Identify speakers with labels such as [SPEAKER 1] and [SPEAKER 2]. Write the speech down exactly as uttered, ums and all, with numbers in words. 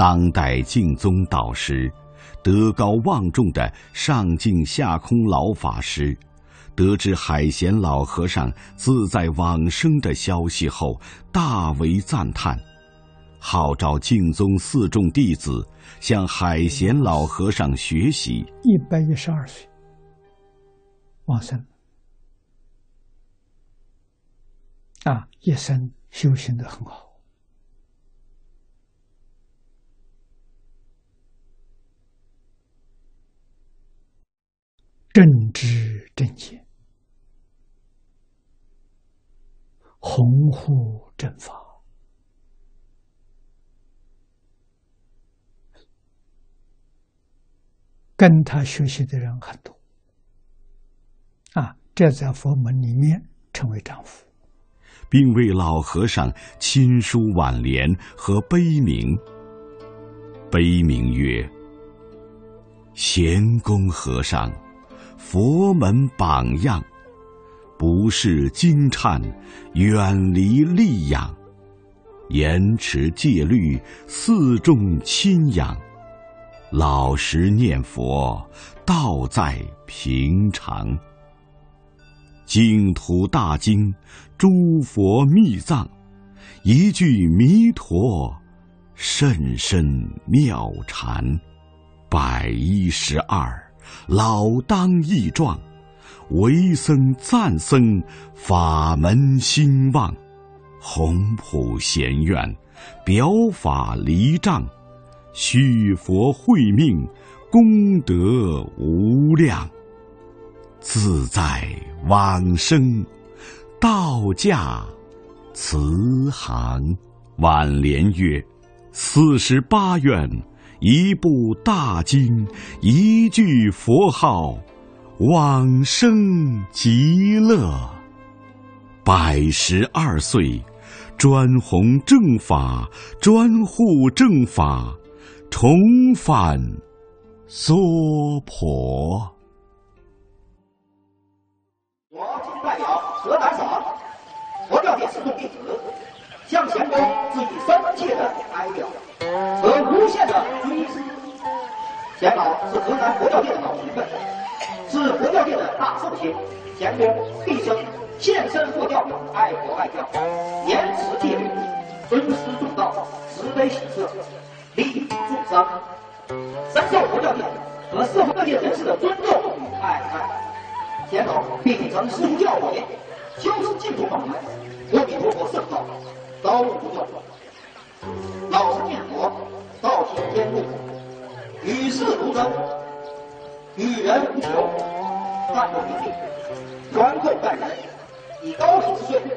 [SPEAKER 1] 当代净宗导师，德高望重的上净下空老法师，得知海贤老和尚自在往生的消息后，大为赞叹，号召净宗四众弟子向海贤老和尚学习。
[SPEAKER 2] 一百一十二岁往生啊，一生修行得很好。正知正见，弘护正法，跟他学习的人很多啊，这在佛门里面称为丈夫，
[SPEAKER 1] 并为老和尚亲书挽联和碑铭。碑铭曰：贤公和尚，佛门榜样，不是惊颤，远离戾养，严持戒律，四众亲仰，老实念佛，道在平常。净土大经，诸佛密藏，一句弥陀，甚深妙禅。百一十二，老当益壮，为僧赞僧，法门兴旺。宏普贤愿，表法离障，续佛慧命，功德无量。自在往生，道驾慈航。挽联曰：四十八愿，一部大经，一句佛号，往生极乐。百十二岁，专弘正法，专护正法，重返娑婆。
[SPEAKER 3] 我今代表河南省佛教界四众弟子，向贤公致以深切的哀悼和无限的追思。贤老是河南佛教界的老前辈，是佛教界的大寿星。贤公毕生献身佛教，爱国爱教，严持戒律，尊师重道，慈悲喜舍，利益众生，深受佛教界和社会各界人士的尊重与爱戴。贤老并承师父教诲，修持净土法门，阿弥陀佛圣道，高度不断，老实念佛，道体天路，与世如真，与人无求，善莫名利，宽厚待人，以高品之最